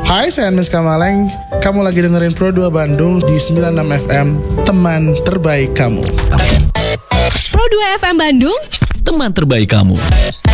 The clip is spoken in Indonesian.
Hai, saya Ernest Kamaleng. Kamu lagi dengerin Pro 2 Bandung di 96 FM, teman terbaik kamu. Pro 2 FM Bandung, teman terbaik kamu.